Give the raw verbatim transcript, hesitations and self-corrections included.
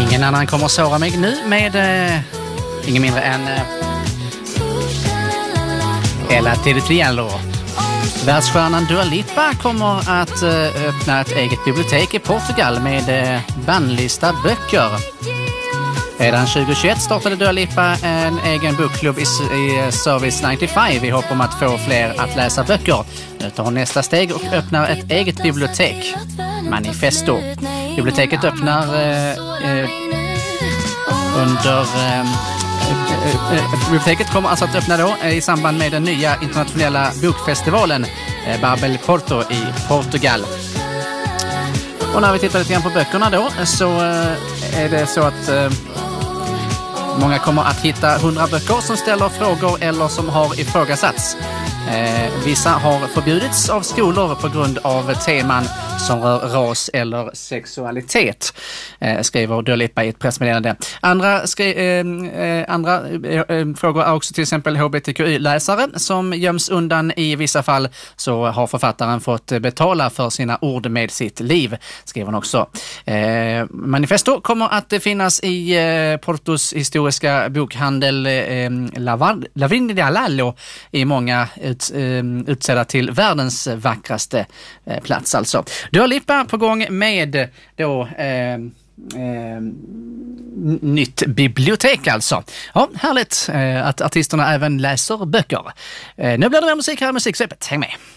Ingen annan kommer att såra mig nu med eh, ingen mindre än eh, Ella Tidefriello. Världsstjärnan Dua Lipa kommer att eh, öppna ett eget bibliotek i Portugal med eh, bannlysta böcker. Redan tjugohundratjugoett startade Dua Lipa en egen bokklubb i, i Service nittiofem i hopp om att få fler att läsa böcker. Nu tar hon nästa steg och öppnar ett eget bibliotek, Manifesto. Biblioteket öppnar eh, eh, under... Eh, Biblioteket kommer alltså att öppna då i samband med den nya internationella bokfestivalen eh, Babel Porto i Portugal. Och när vi tittar lite grann på böckerna då så eh, är det så att eh, många kommer att hitta hundra böcker som ställer frågor eller som har ifrågasatts. Eh, vissa har förbjudits av skolor på grund av teman som rör ras eller sexualitet, eh, skriver Dua Lipa i ett pressmeddelande. Andra, skri, eh, eh, andra eh, frågor är också till exempel H B T Q I-läsare som göms undan i vissa fall, så har författaren fått betala för sina ord med sitt liv, skriver hon också. Eh, Manifesto kommer att finnas i eh, Portos historiska bokhandel eh, Lavrindialalo i många ut, eh, utsedda till världens vackraste eh, plats alltså. Dua Lipa på gång med då eh, eh, nytt bibliotek alltså. Ja, härligt eh, att artisterna även läser böcker. Eh, nu blir det mer musik här i Musiksvepet. Häng med!